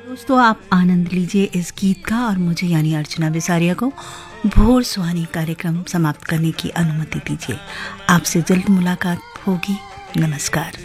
दोस्तों, आप आनंद लीजिए इस गीत का और मुझे यानी अर्चना विसारिया को भोर सुहानी कार्यक्रम समाप्त करने की अनुमति दीजिए। आपसे जल्द मुलाकात होगी। नमस्कार।